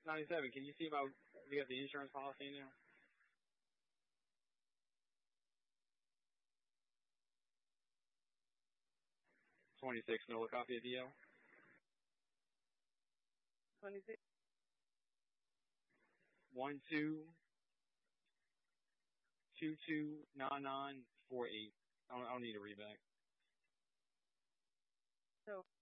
97. Can you see about you got the insurance policy now? 26. No copy of DL. 26. 12229948. I don't need a readback. So